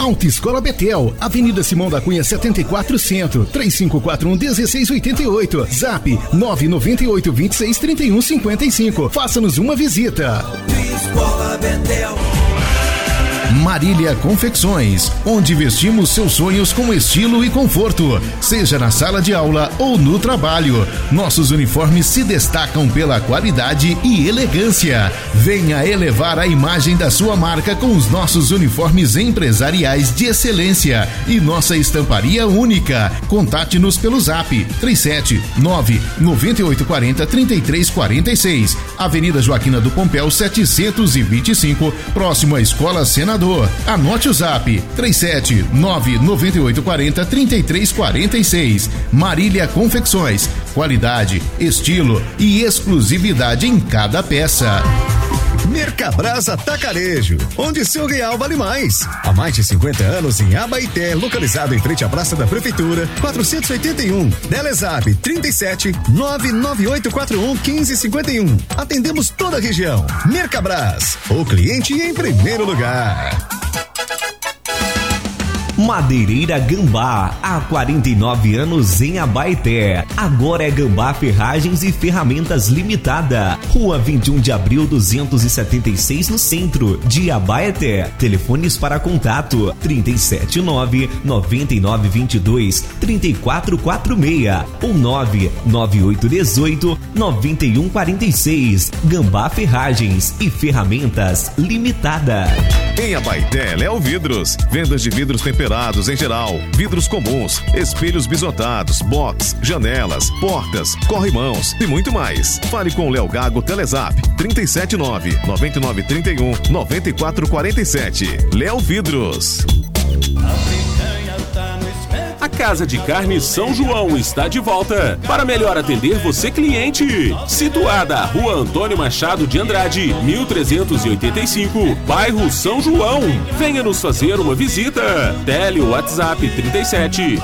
Autoescola Betel, Avenida Simão da Cunha 74 Centro, 3541-1688, Zap 998-263155. Faça-nos uma visita. Autoescola Betel. Marília Confecções, onde vestimos seus sonhos com estilo e conforto, seja na sala de aula ou no trabalho. Nossos uniformes se destacam pela qualidade e elegância. Venha elevar a imagem da sua marca com os nossos uniformes empresariais de excelência e nossa estamparia única. Contate-nos pelo Zap 379-9840-3346, Avenida Joaquina do Pompéu 725, próximo à Escola Senador. Anote o Zap 379-9840-3346. Marília Confecções, qualidade, estilo e exclusividade em cada peça. Mercabras Atacarejo, onde seu real vale mais. Há mais de 50 anos em Abaeté, localizado em frente à Praça da Prefeitura, 481. Telezap 37 99841 1551. Atendemos toda a região. Mercabras, o cliente em primeiro lugar. Madeireira Gambá, há 49 anos em Abaeté. Agora é Gambá Ferragens e Ferramentas Limitada. Rua 21 de Abril 276, no centro de Abaeté. Telefones para contato 379-9922-3446 ou 99818-9146. Gambá Ferragens e Ferramentas Limitada. Em Abaeté, Léo Vidros. Vendas de vidros temperados em geral, vidros comuns, espelhos bisotados, box, janelas, portas, corrimãos e muito mais. Fale com o Léo Gago Telezap 379-9931-9447. Léo Vidros. A Casa de Carne São João está de volta para melhor atender você, cliente. Situada à Rua Antônio Machado de Andrade, 1385, bairro São João. Venha nos fazer uma visita. Tele WhatsApp 37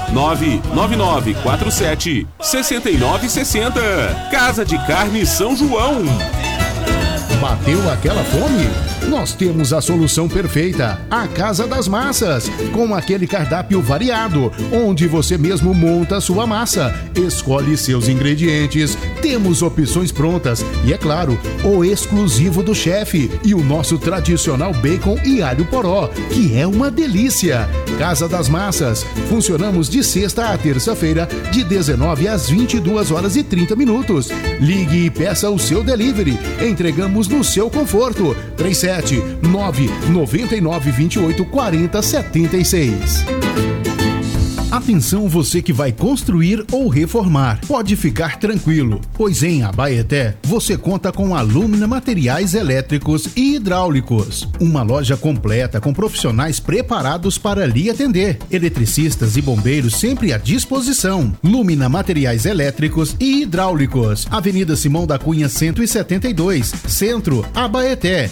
99947 6960. Casa de Carne São João. Bateu aquela fome? Nós temos a solução perfeita, a Casa das Massas, com aquele cardápio variado, onde você mesmo monta a sua massa, escolhe seus ingredientes, temos opções prontas e, é claro, o exclusivo do chefe e o nosso tradicional bacon e alho poró, que é uma delícia. Casa das Massas, funcionamos de sexta a terça-feira, de 19 às 22h30. Ligue e peça o seu delivery, entregamos no seu conforto. 379-9928-4076. Atenção, você que vai construir ou reformar. Pode ficar tranquilo, pois em Abaeté você conta com a Lumina Materiais Elétricos e Hidráulicos. Uma loja completa com profissionais preparados para lhe atender. Eletricistas e bombeiros sempre à disposição. Lumina Materiais Elétricos e Hidráulicos. Avenida Simão da Cunha 172, Centro, Abaeté.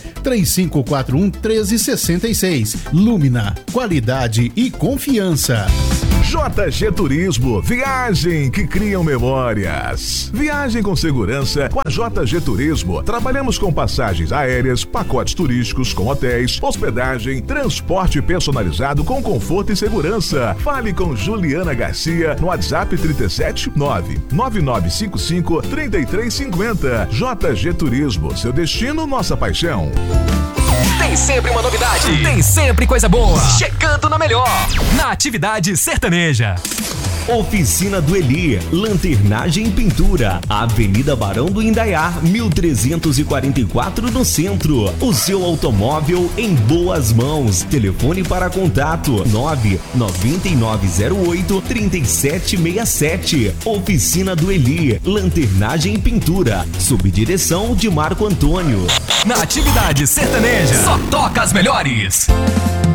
3541-1366. Lumina, qualidade e confiança. JG Turismo, viagem que criam memórias. Viagem com segurança com a JG Turismo. Trabalhamos com passagens aéreas, pacotes turísticos com hotéis, hospedagem, transporte personalizado com conforto e segurança. Fale com Juliana Garcia no WhatsApp 379-9955-3350. JG Turismo, seu destino, nossa paixão. Tem sempre uma novidade, tem sempre coisa boa. Chegando na melhor, na Atividade Sertaneja. Oficina do Eli, lanternagem e pintura, Avenida Barão do Indaiá, 1344 no centro. O seu automóvel em boas mãos. Telefone para contato 99908-3767. Oficina do Eli, lanternagem e pintura, sob direção de Marco Antônio. Na Atividade Sertaneja, só toca as melhores.